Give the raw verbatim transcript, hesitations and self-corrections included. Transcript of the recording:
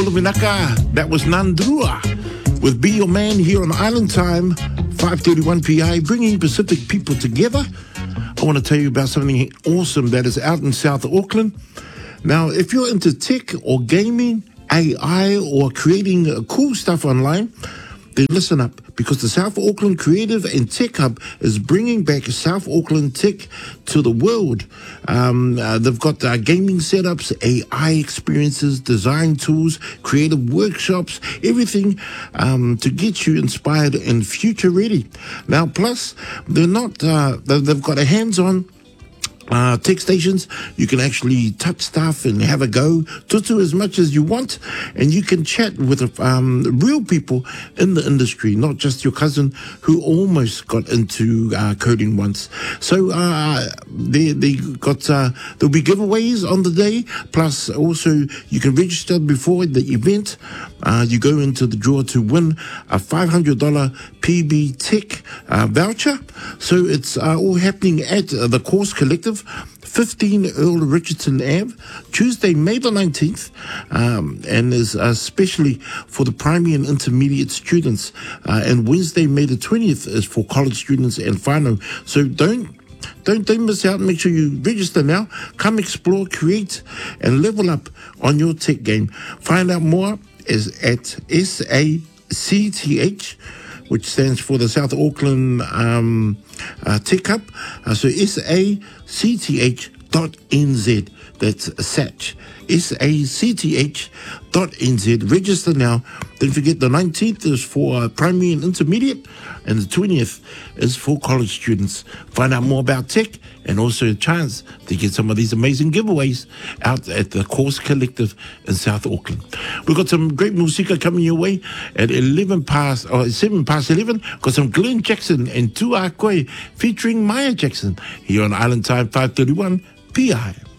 Minaka, that was Nandrua with Be Your Man here on Island Time, five thirty-one P I, bringing Pacific people together. I want to tell you about something awesome that is out in South Auckland. Now, if you're into tech or gaming, A I, or creating uh, cool stuff online, then listen up, because the South Auckland Creative and Tech Hub is bringing back South Auckland Tech to the world. Um, uh, they've got uh, gaming setups, A I experiences, design tools, creative workshops, everything um, to get you inspired and future ready. Now, plus, they're not, uh, they've got a hands-on Uh, tech stations. You can actually touch stuff and have a go, tutu as much as you want, and you can chat with um, real people in the industry, not just your cousin who almost got into uh, coding once. So uh, they they got uh, there'll be giveaways on the day. Plus, also you can register before the event. Uh, you go into the draw to win a five hundred dollars P B Tech uh, voucher. So it's uh, all happening at uh, the Course Collective, fifteen Earl Richardson Avenue, Tuesday, May the nineteenth, um, and is uh, especially for the primary and intermediate students. Uh, and Wednesday, May the twentieth, is for college students and whānau. So don't Don't, don't miss out. Make sure you register now. Come explore, create, and level up on your tech game. Find out more is at S A C T H, which stands for the South Auckland um, uh, Tech Hub. Uh, so S A C T H dot N Z. That's S A C H. S A C T H dot N Z. Register now. Don't forget, the nineteenth is for uh, primary and intermediate, and the twentieth is for college students. Find out more about tech and also a chance to get some of these amazing giveaways out at the Course Collective in South Auckland. We've got some great musica coming your way at eleven past, or seven past eleven. Got some Glenn Jackson and Tu A Koe featuring Maya Jackson here on Island Time five thirty-one P I.